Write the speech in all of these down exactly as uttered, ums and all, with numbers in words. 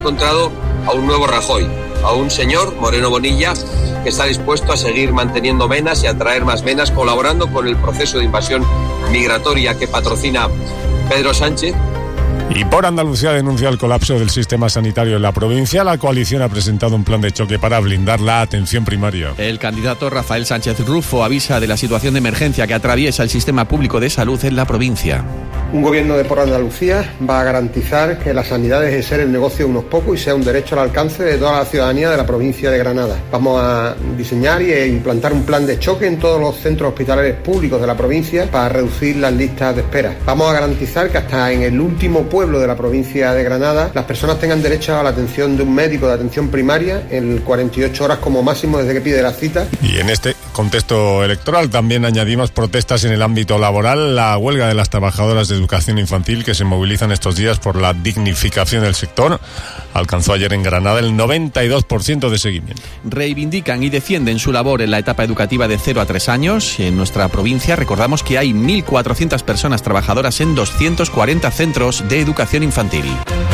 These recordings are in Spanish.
encontrado a un nuevo Rajoy, a un señor, Moreno Bonilla, que está dispuesto a seguir manteniendo venas y a traer más venas, colaborando con el proceso de invasión migratoria que patrocina Pedro Sánchez. Y por Andalucía denuncia el colapso del sistema sanitario en la provincia. La coalición ha presentado un plan de choque para blindar la atención primaria. El candidato Rafael Sánchez Rufo avisa de la situación de emergencia que atraviesa el sistema público de salud en la provincia. Un gobierno de por Andalucía va a garantizar que la sanidad deje de ser el negocio de unos pocos y sea un derecho al alcance de toda la ciudadanía de la provincia de Granada. Vamos a diseñar e implantar un plan de choque en todos los centros hospitalarios públicos de la provincia para reducir las listas de espera. Vamos a garantizar que hasta en el último pueblo de la provincia de Granada las personas tengan derecho a la atención de un médico de atención primaria en cuarenta y ocho horas como máximo desde que pide la cita. Y en este contexto electoral también añadimos protestas en el ámbito laboral. La huelga de las trabajadoras de educación infantil que se movilizan estos días por la dignificación del sector alcanzó ayer en Granada el noventa y dos por ciento de seguimiento. Reivindican y defienden su labor en la etapa educativa de cero a tres años. En nuestra provincia recordamos que hay mil cuatrocientas personas trabajadoras en doscientos cuarenta centros de educación infantil.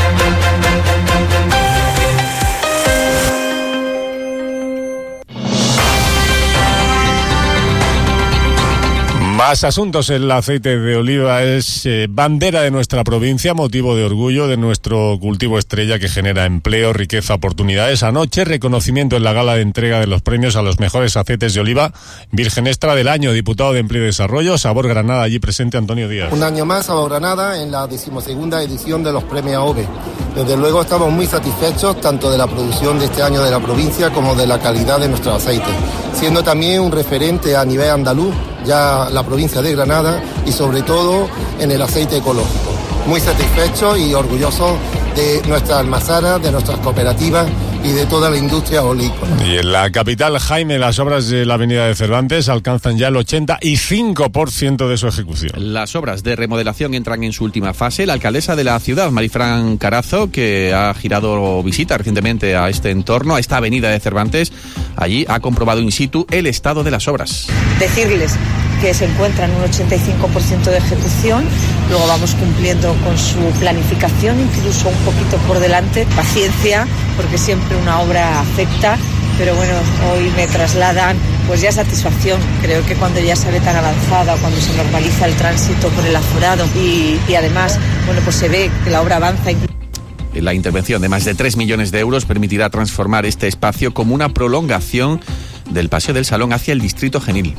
Más asuntos. El aceite de oliva es eh, bandera de nuestra provincia, motivo de orgullo de nuestro cultivo estrella que genera empleo, riqueza, oportunidades. Anoche, reconocimiento en la gala de entrega de los premios a los mejores aceites de oliva virgen extra del año. Diputado de Empleo y Desarrollo, Sabor Granada, allí presente Antonio Díaz. Un año más, Sabor Granada, en la decimosegunda edición de los premios A O V E. Desde luego estamos muy satisfechos tanto de la producción de este año de la provincia como de la calidad de nuestro aceite, siendo también un referente a nivel andaluz, ya la provincia de Granada, y sobre todo en el aceite ecológico. Muy satisfechos y orgullosos de nuestras almazaras, de nuestras cooperativas y de toda la industria olícola. Y en la capital, Jaime, las obras de la avenida de Cervantes alcanzan ya el ochenta y cinco por ciento de su ejecución. Las obras de remodelación entran en su última fase. La alcaldesa de la ciudad, Marifran Carazo, que ha girado visita recientemente a este entorno, a esta avenida de Cervantes, allí ha comprobado in situ el estado de las obras. Decirles que se encuentra en un ochenta y cinco por ciento de ejecución, luego vamos cumpliendo con su planificación, incluso un poquito por delante. Paciencia, porque siempre una obra afecta, pero bueno, hoy me trasladan pues ya satisfacción. Creo que cuando ya se ve tan avanzada, cuando se normaliza el tránsito por el aforado y, y además, bueno, pues se ve que la obra avanza. La intervención de más de tres millones de euros permitirá transformar este espacio como una prolongación del Paseo del Salón hacia el Distrito Genil.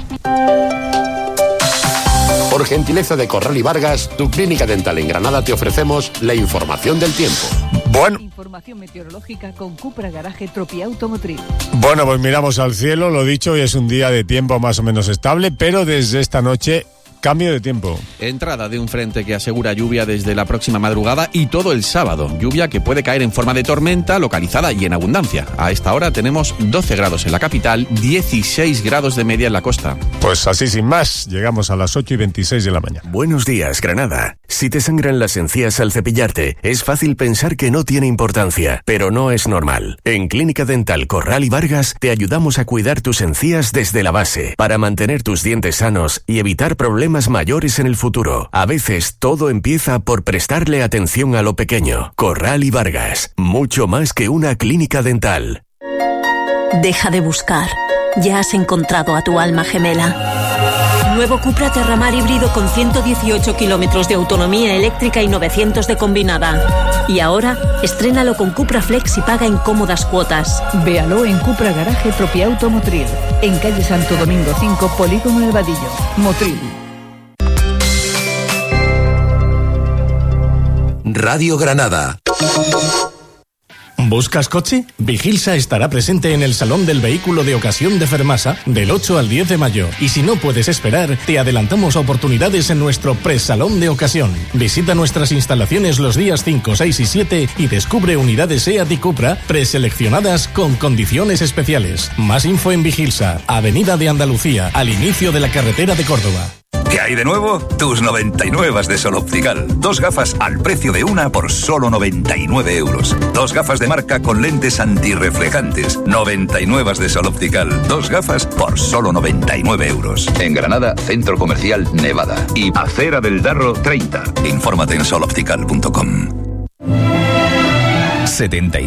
Por gentileza de Corral y Vargas, tu clínica dental en Granada, te ofrecemos la información del tiempo. Bueno. Información meteorológica con Cupra Garaje Tropia Automotriz. Bueno, pues miramos al cielo, lo dicho, hoy es un día de tiempo más o menos estable, pero desde esta noche cambio de tiempo. Entrada de un frente que asegura lluvia desde la próxima madrugada y todo el sábado. Lluvia que puede caer en forma de tormenta localizada y en abundancia. A esta hora tenemos doce grados en la capital, dieciséis grados de media en la costa. Pues así sin más, llegamos a las ocho y veintiséis de la mañana. Buenos días, Granada. Si te sangran las encías al cepillarte, es fácil pensar que no tiene importancia, pero no es normal. En Clínica Dental Corral y Vargas te ayudamos a cuidar tus encías desde la base, para mantener tus dientes sanos y evitar problemas mayores en el futuro. A veces todo empieza por prestarle atención a lo pequeño. Corral y Vargas, mucho más que una clínica dental. Deja de buscar. Ya has encontrado a tu alma gemela. Nuevo Cupra Terramar híbrido con ciento dieciocho kilómetros de autonomía eléctrica y novecientos de combinada. Y ahora, estrénalo con Cupra Flex y paga en cómodas cuotas. Véalo en Cupra Garaje Tropia Automotriz, en calle Santo Domingo cinco, Polígono El Vadillo. Motril. Radio Granada. ¿Buscas coche? Vigilsa estará presente en el Salón del Vehículo de Ocasión de Fermasa del ocho al diez de mayo. Y si no puedes esperar, te adelantamos oportunidades en nuestro Presalón de Ocasión. Visita nuestras instalaciones los días cinco, seis y siete y descubre unidades SEAT y Cupra preseleccionadas con condiciones especiales. Más info en Vigilsa, Avenida de Andalucía, al inicio de la carretera de Córdoba. ¿Qué hay de nuevo? Tus noventa y nueve de Sol Optical. Dos gafas al precio de una por solo noventa y nueve euros. Dos gafas de marca con lentes antirreflejantes. noventa y nueve de Sol Optical. Dos gafas por solo noventa y nueve euros. En Granada, Centro Comercial Nevada. Y Acera del Darro treinta. Infórmate en sol optical punto com. setenta y